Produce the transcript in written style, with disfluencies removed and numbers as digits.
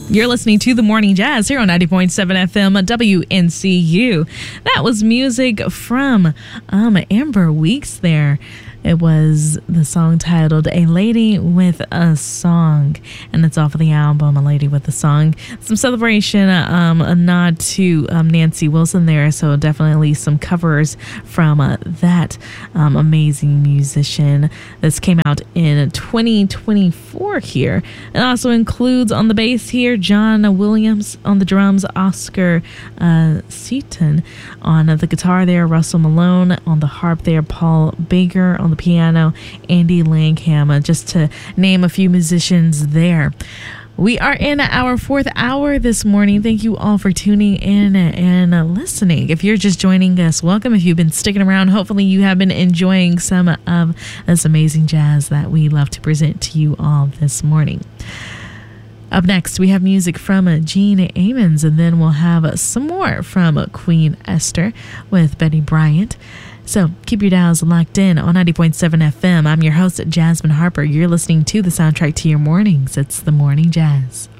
You're listening to The Morning Jazz here on 90.7 FM WNCU. That was music from Amber Weeks there. It was the song titled A Lady with a Song, and it's off of the album A Lady with a Song. Some celebration, a nod to Nancy Wilson there, so definitely some covers from that amazing musician. This came out in 2024 here. It also includes on the bass here John Williams, on the drums Oscar Seaton, on the guitar there Russell Malone, on the harp there Paul Baker, on the piano Andy Langham, just to name a few musicians there. We are in our fourth hour this morning. Thank you all for tuning in and listening. If you're just joining us, welcome. If you've been sticking around, hopefully you have been enjoying some of this amazing jazz that we love to present to you all this morning. Up next, we have music from Gene Ammons, and then we'll have some more from Queen Esther with Betty Bryant. So keep your dials locked in on 90.7 FM. I'm your host, Jasmine Harper. You're listening to the soundtrack to your mornings. It's The Morning Jazz.